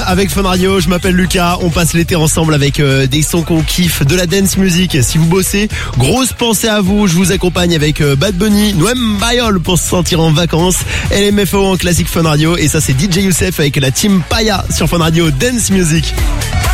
avec Fun Radio. Je m'appelle Lucas. On passe l'été ensemble avec des sons qu'on kiffe, de la dance music. Si vous bossez, grosse pensée à vous. Je vous accompagne avec Bad Bunny, Noem Bayol pour se sentir en vacances, LMFAO en classique Fun Radio. Et ça, c'est DJ Youssef avec la team Paya sur Fun Radio Dance Music.